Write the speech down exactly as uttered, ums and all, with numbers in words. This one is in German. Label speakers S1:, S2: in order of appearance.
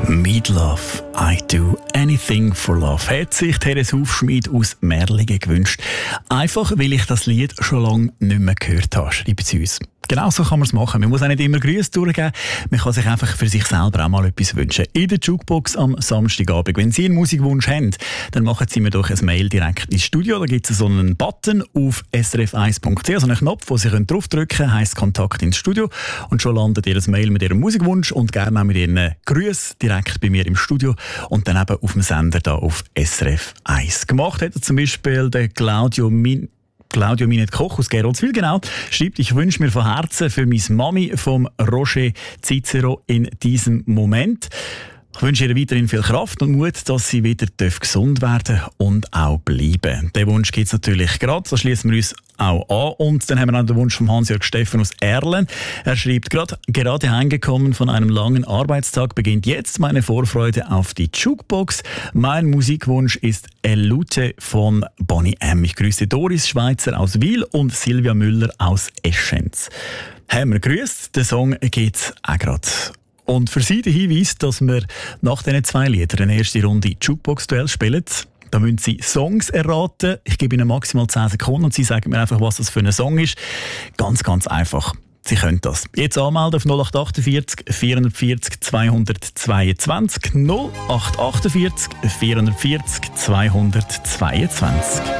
S1: Meat Love, I do anything for love, hat sich Therese Hufschmid aus Merlingen gewünscht. Einfach, weil ich das Lied schon lange nicht mehr gehört habe, schreibt sie uns. Genau so kann man es machen. Man muss auch nicht immer Grüße durchgeben. Man kann sich einfach für sich selber auch mal etwas wünschen. In der Jukebox am Samstagabend. Wenn Sie einen Musikwunsch haben, dann machen Sie mir doch ein Mail direkt ins Studio. Da gibt es so einen Button auf s r f eins punkt c h, also einen Knopf, wo Sie draufdrücken können, heisst Kontakt ins Studio. Und schon landet Ihr Mail mit Ihrem Musikwunsch und gerne auch mit Ihren Grüßen direkt bei mir im Studio und dann eben auf dem Sender da auf S R F eins. Gemacht hat zum Beispiel der Claudio Min Claudio Minet Koch aus Geroldswil, genau, schreibt, ich wünsche mir von Herzen für meine Mami vom Roger Cicero in diesem Moment. Ich wünsche ihr weiterhin viel Kraft und Mut, dass sie wieder gesund werden und auch bleiben. Den Wunsch gibt es natürlich gerade, da schließen wir uns auch an. Und dann haben wir noch den Wunsch von Hans-Jörg Steffen aus Erlen. Er schreibt gerade, gerade heimgekommen von einem langen Arbeitstag beginnt jetzt meine Vorfreude auf die Jukebox. Mein Musikwunsch ist Elute von Bonnie M. Ich grüße Doris Schweizer aus Wil und Silvia Müller aus Eschenz. Haben wir grüßt, den Song geht's auch gerade. Und für Sie der Hinweis, dass wir nach diesen zwei Liedern eine erste Runde Jukebox-Duell spielen. Da müssen Sie Songs erraten. Ich gebe Ihnen maximal zehn Sekunden und Sie sagen mir einfach, was das für ein Song ist. Ganz, ganz einfach. Sie können das. Jetzt anmelden auf null acht achtundvierzig vierhundertvierzig zweihundertzweiundzwanzig null acht achtundvierzig vierhundertvierzig zweihundertzweiundzwanzig.